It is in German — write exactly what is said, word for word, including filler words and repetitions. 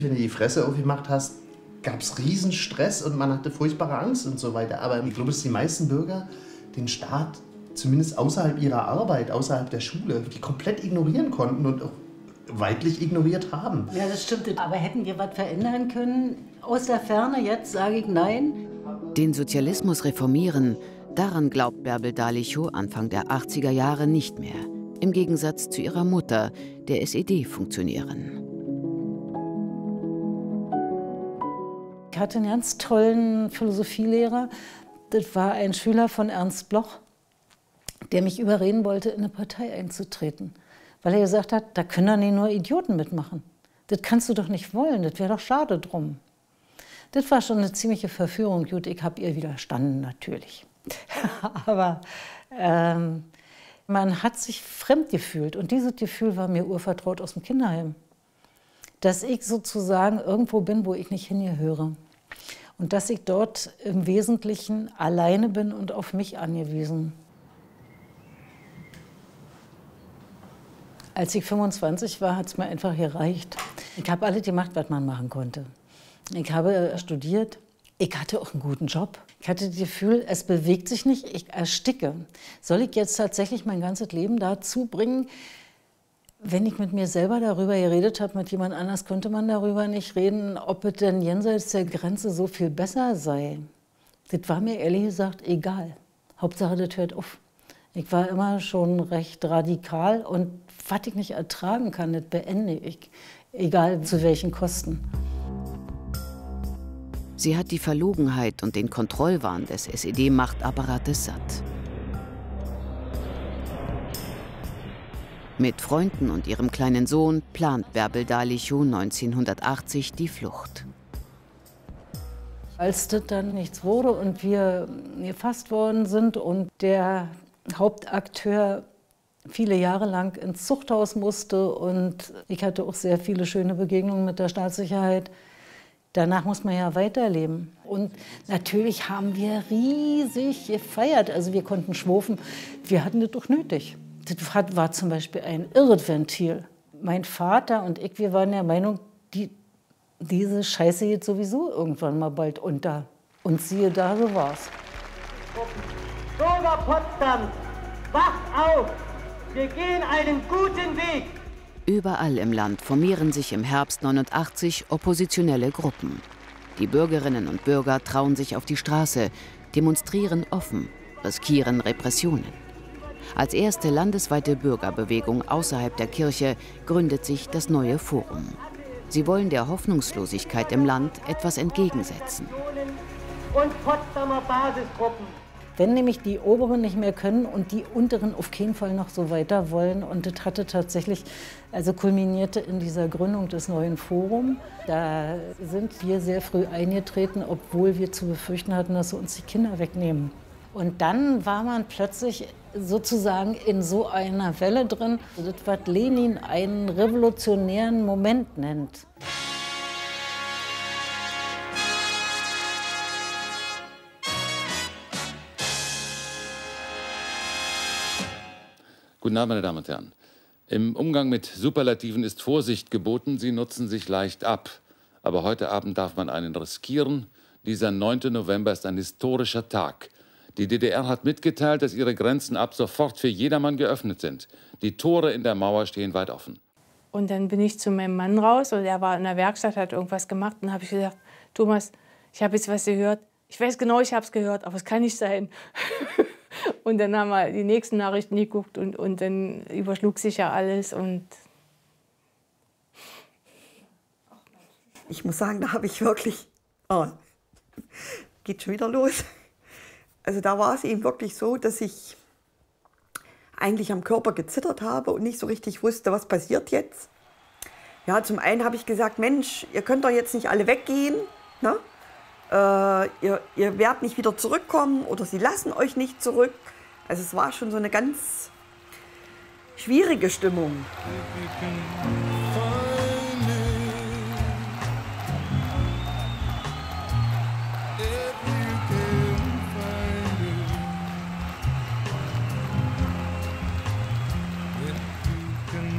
Wenn du die Fresse aufgemacht hast, gab es riesen Stress und man hatte furchtbare Angst und so weiter. Aber ich glaube, dass die meisten Bürger den Staat zumindest außerhalb ihrer Arbeit, außerhalb der Schule, die komplett ignorieren konnten und auch weitlich ignoriert haben. Ja, das stimmt. Aber hätten wir was verändern können? Aus der Ferne, jetzt sage ich nein. Den Sozialismus reformieren, daran glaubt Bärbel Dalichow Anfang der achtziger Jahre nicht mehr. Im Gegensatz zu ihrer Mutter, der S E D-Funktionärin. Ich hatte einen ganz tollen Philosophielehrer. Das war ein Schüler von Ernst Bloch, der mich überreden wollte, in eine Partei einzutreten. Weil er gesagt hat, da können doch nicht nur Idioten mitmachen. Das kannst du doch nicht wollen, das wäre doch schade drum. Das war schon eine ziemliche Verführung. Gut, ich habe ihr widerstanden, natürlich. Aber ähm, man hat sich fremd gefühlt. Und dieses Gefühl war mir urvertraut aus dem Kinderheim. Dass ich sozusagen irgendwo bin, wo ich nicht hingehöre. Und dass ich dort im Wesentlichen alleine bin und auf mich angewiesen. Als ich fünfundzwanzig war, hat es mir einfach gereicht. Ich habe alles gemacht, was man machen konnte. Ich habe studiert. Ich hatte auch einen guten Job. Ich hatte das Gefühl, es bewegt sich nicht, ich ersticke. Soll ich jetzt tatsächlich mein ganzes Leben dazu bringen? Wenn ich mit mir selber darüber geredet habe, mit jemand anders konnte man darüber nicht reden, ob es denn jenseits der Grenze so viel besser sei. Das war mir ehrlich gesagt egal. Hauptsache, das hört auf. Ich war immer schon recht radikal und was ich nicht ertragen kann, das beende ich. Egal zu welchen Kosten. Sie hat die Verlogenheit und den Kontrollwahn des S E D-Machtapparates satt. Mit Freunden und ihrem kleinen Sohn plant Bärbel Dalichow neunzehnhundertachtzig die Flucht. Als das dann nichts wurde und wir gefasst worden sind und der Hauptakteur viele Jahre lang ins Zuchthaus musste und ich hatte auch sehr viele schöne Begegnungen mit der Staatssicherheit. Danach muss man ja weiterleben. Und natürlich haben wir riesig gefeiert. Also wir konnten schwufen. Wir hatten das doch nötig. Das war zum Beispiel ein Irrventil. Mein Vater und ich, wir waren der Meinung, die, diese Scheiße geht sowieso irgendwann mal bald unter. Und siehe da, so war's. Bürger Potsdam, wacht auf! Wir gehen einen guten Weg! Überall im Land formieren sich im Herbst neunundachtzig oppositionelle Gruppen. Die Bürgerinnen und Bürger trauen sich auf die Straße, demonstrieren offen, riskieren Repressionen. Als erste landesweite Bürgerbewegung außerhalb der Kirche gründet sich das neue Forum. Sie wollen der Hoffnungslosigkeit im Land etwas entgegensetzen. Und Potsdamer Basisgruppen. Wenn nämlich die Oberen nicht mehr können und die Unteren auf keinen Fall noch so weiter wollen. Und das hatte tatsächlich, also kulminierte in dieser Gründung des neuen Forums. Da sind wir sehr früh eingetreten, obwohl wir zu befürchten hatten, dass sie uns die Kinder wegnehmen. Und dann war man plötzlich sozusagen in so einer Welle drin, das, was Lenin einen revolutionären Moment nennt. Guten Abend, meine Damen und Herren. Im Umgang mit Superlativen ist Vorsicht geboten, sie nutzen sich leicht ab. Aber heute Abend darf man einen riskieren. Dieser neunte November ist ein historischer Tag. Die D D R hat mitgeteilt, dass ihre Grenzen ab sofort für jedermann geöffnet sind. Die Tore in der Mauer stehen weit offen. Und dann bin ich zu meinem Mann raus und er war in der Werkstatt, hat irgendwas gemacht. Und dann habe ich gesagt, Thomas, ich habe jetzt was gehört. Ich weiß genau, ich habe es gehört, aber es kann nicht sein. Und dann haben wir die nächsten Nachrichten geguckt und, und dann überschlug sich ja alles. Und ich muss sagen, da habe ich wirklich, oh, geht schon wieder los. Also da war es eben wirklich so, dass ich eigentlich am Körper gezittert habe und nicht so richtig wusste, was passiert jetzt. Ja, zum einen habe ich gesagt, Mensch, ihr könnt doch jetzt nicht alle weggehen, ne? Äh, ihr, ihr werdet nicht wieder zurückkommen oder sie lassen euch nicht zurück. Also es war schon so eine ganz schwierige Stimmung.